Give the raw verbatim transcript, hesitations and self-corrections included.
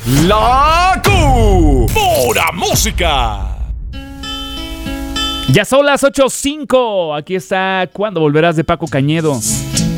La Q. Pura música. Ya son las ocho cinco. Aquí está Cuando Volverás de Paco Cañedo.